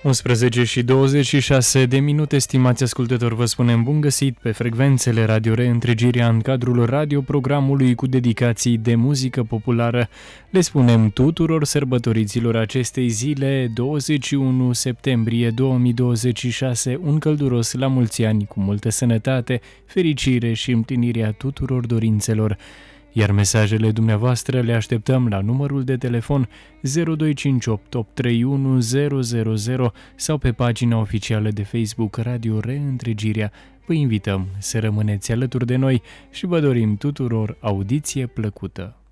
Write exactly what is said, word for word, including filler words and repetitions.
unsprezece și douăzeci și șase de minute, stimați ascultători, vă spunem bun găsit pe frecvențele Radio Reîntregirea în cadrul radioprogramului cu dedicații de muzică populară. Le spunem tuturor sărbătoriților acestei zile, douăzeci și unu septembrie două mii douăzeci și șase, un călduros la mulți ani, cu multă sănătate, fericire și împlinirea tuturor dorințelor. Iar mesajele dumneavoastră le așteptăm la numărul de telefon zero doi cinci opt opt trei unu zero zero zero sau pe pagina oficială de Facebook Radio Reîntregirea. Vă invităm să rămâneți alături de noi și vă dorim tuturor audiție plăcută.